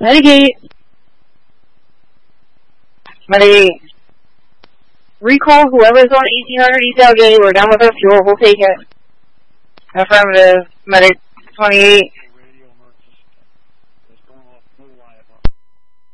Medic 8. Medic 8. Recall whoever's on 1800 East Gate. We're done with our fuel. We'll take it. Affirmative. Medic 28.